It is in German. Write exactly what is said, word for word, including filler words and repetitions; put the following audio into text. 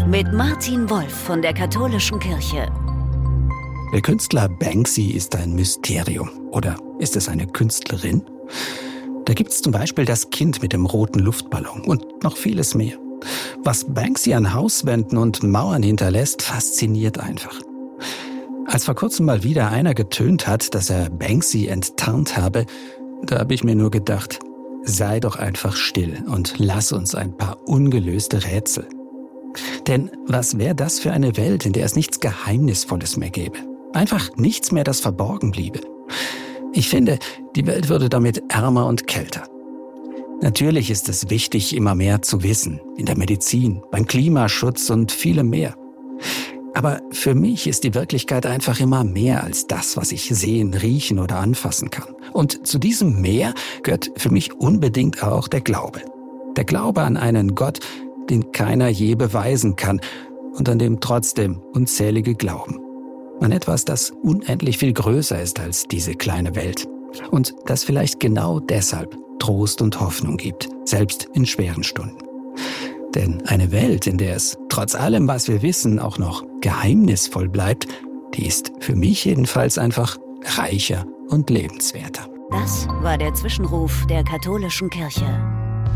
mit Martin Wolf von der Katholischen Kirche. Der Künstler Banksy ist ein Mysterium. Oder ist es eine Künstlerin? Da gibt es zum Beispiel das Kind mit dem roten Luftballon und noch vieles mehr. Was Banksy an Hauswänden und Mauern hinterlässt, fasziniert einfach. Als vor kurzem mal wieder einer getönt hat, dass er Banksy enttarnt habe, da habe ich mir nur gedacht, sei doch einfach still und lass uns ein paar ungelöste Rätsel. Denn was wäre das für eine Welt, in der es nichts Geheimnisvolles mehr gäbe? Einfach nichts mehr, das verborgen bliebe. Ich finde, die Welt würde damit ärmer und kälter. Natürlich ist es wichtig, immer mehr zu wissen, in der Medizin, beim Klimaschutz und vielem mehr. Aber für mich ist die Wirklichkeit einfach immer mehr als das, was ich sehen, riechen oder anfassen kann. Und zu diesem Mehr gehört für mich unbedingt auch der Glaube. Der Glaube an einen Gott, den keiner je beweisen kann und an dem trotzdem unzählige glauben. An etwas, das unendlich viel größer ist als diese kleine Welt. Und das vielleicht genau deshalb Trost und Hoffnung gibt, selbst in schweren Stunden. Denn eine Welt, in der es trotz allem, was wir wissen, auch noch geheimnisvoll bleibt, die ist für mich jedenfalls einfach reicher und lebenswerter. Das war der Zwischenruf der Katholischen Kirche.